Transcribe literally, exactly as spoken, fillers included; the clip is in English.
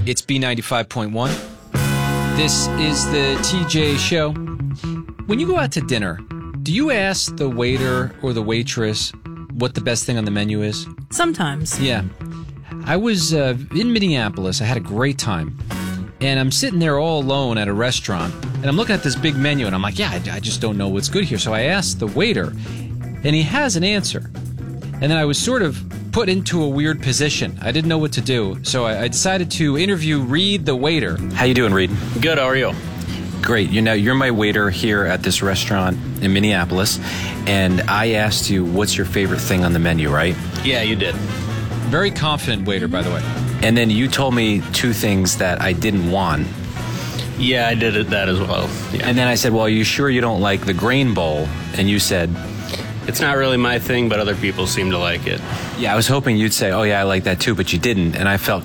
It's B ninety-five point one. This is the T J Show. When you go out to dinner, do you ask the waiter or the waitress what the best thing on the menu is? Sometimes. Yeah. I was uh, in Minneapolis. I had a great time. And I'm sitting there all alone at a restaurant, and I'm looking at this big menu, and I'm like, yeah, I, I just don't know what's good here. So I asked the waiter, and he has an answer. And then I was sort of put into a weird position. I didn't know what to do. So I, I decided to interview Reed, the waiter. How you doing, Reed? Good, how are you? Great. You know, you're my waiter here at this restaurant in Minneapolis, and I asked you what's your favorite thing on the menu, right? Yeah, you did. Very confident waiter, by the way. And then you told me two things that I didn't want. Yeah, I did it, that as well. Yeah. And then I said, well, are you sure you don't like the grain bowl? And you said, It's not really my thing, but other people seem to like it. yeah, I was hoping you'd say, oh, yeah, I like that too, but you didn't. And I felt